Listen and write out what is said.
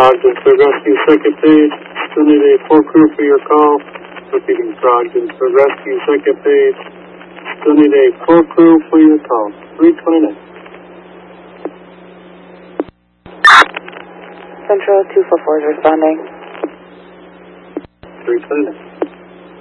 Ogdensburg Rescue, second page. Still need a 4 crew for your call. Repeating for Ogdensburg Rescue, second page. Still need a 4 crew for your call. 329. Central 244 is responding. 329.